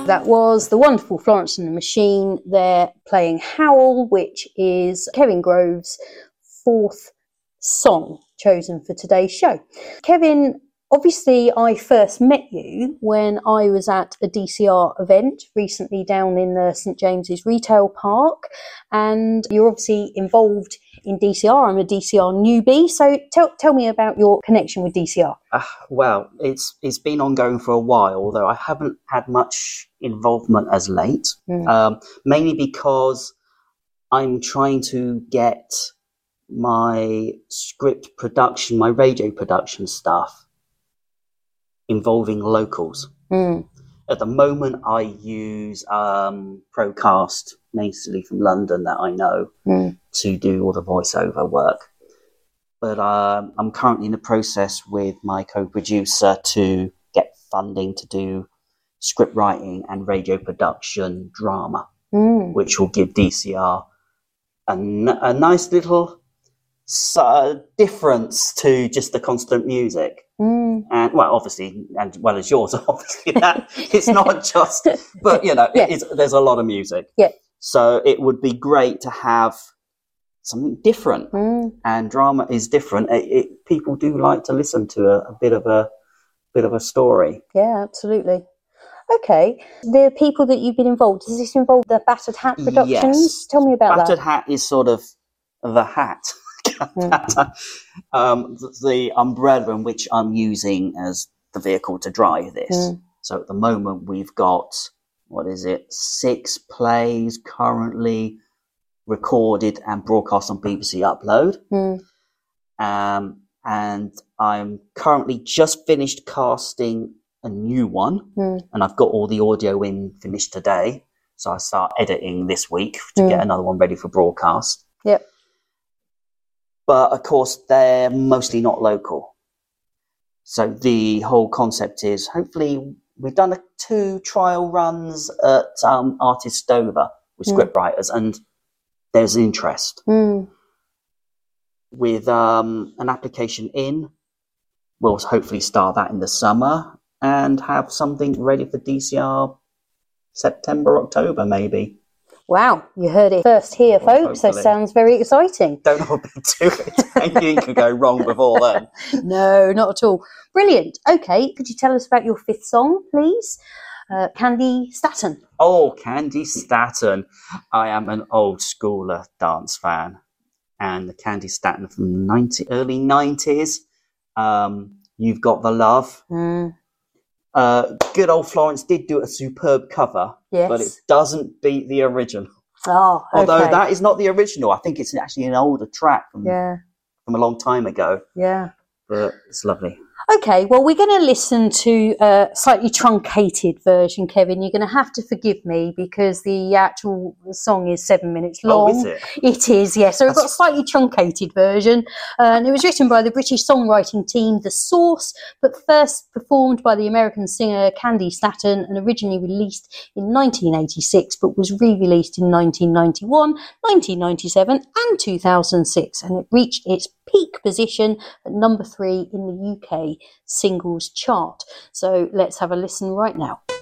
That was the wonderful Florence and the Machine. They're playing Howl, which is Kevin Grove's fourth song chosen for today's show. Kevin, obviously I first met you when I was at a DCR event recently down in the St James's Retail Park, and you're obviously involved in DCR. I'm a DCR newbie, so tell me about your connection with DCR. Well, it's been ongoing for a while, although I haven't had much involvement as late, mainly because I'm trying to get my script production, my radio production stuff involving locals. At the moment, I use Procast, mainly from London, that I know, to do all the voiceover work. But I'm currently in the process with my co-producer to get funding to do script writing and radio production drama, which will give DCR a nice little difference to just the constant music. And well, obviously, and well as yours, obviously, that it's not just, but you know, there's a lot of music. Yeah. So it would be great to have something different, and drama is different. People do like to listen to a bit of a story. Yeah, absolutely. Okay, the people that you've been involved, does this involve the Battered Hat Productions? Yes. Tell me about Battered that. Hat is sort of the hat. The umbrella in which I'm using as the vehicle to drive this. So at the moment we've got 6 plays currently recorded and broadcast on BBC Upload, and I'm currently just finished casting a new one, and I've got all the audio finished today, so I start editing this week to get another one ready for broadcast. Yep. But of course, they're mostly not local. So the whole concept is, hopefully, we've done 2 trial runs at Artist Dover with scriptwriters, and there's interest. With an application in, we'll hopefully start that in the summer and have something ready for DCR September, October, maybe. Wow, you heard it first here, folks. Hopefully. That sounds very exciting. Don't hold me to it. Anything could go wrong before then. No, not at all. Brilliant. Okay, could you tell us about your 5th song, please? Candi Staton. Oh, Candi Staton. I am an old schooler dance fan. And the Candi Staton from early 90s. You've Got the Love. Good old Florence did do a superb cover, but it doesn't beat the original. Oh, okay. Although that is not the original. I think it's actually an older track from a long time ago. Yeah. But it's lovely. Okay, well, we're going to listen to a slightly truncated version, Kevin. You're going to have to forgive me because the actual song is 7 minutes long. Oh, is it? It is, yes. So we've got a slightly truncated version. And it was written by the British songwriting team The Source, but first performed by the American singer Candi Staton and originally released in 1986, but was re-released in 1991, 1997 and 2006. And it reached its peak position at number 3 in the UK singles chart. So let's have a listen right now.